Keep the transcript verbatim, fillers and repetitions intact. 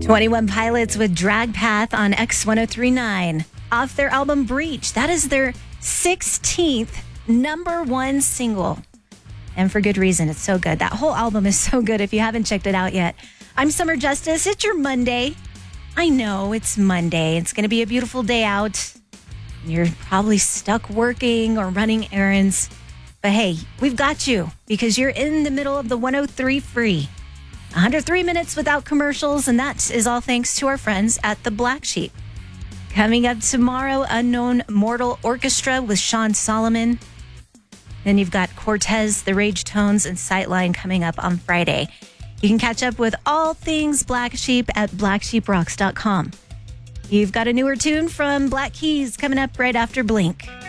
twenty-one Pilots with Drag Path on X one oh three point nine. Off their album Breach. That is their sixteenth number one single. And for good reason. It's so good. That whole album is so good if you haven't checked it out yet. I'm Summer Justice. It's your Monday. I know it's Monday. It's going to be a beautiful day out. You're probably stuck working or running errands. But hey, we've got you because you're in the middle of the one oh three free. one hundred three minutes without commercials, and that is all thanks to our friends at the Black Sheep. Coming up tomorrow, Unknown Mortal Orchestra with Sean Solomon. Then you've got Cortez, The Rage Tones, and Sightline coming up on Friday. You can catch up with all things Black Sheep at black sheep rocks dot com. You've got a newer tune from Black Keys coming up right after Blink.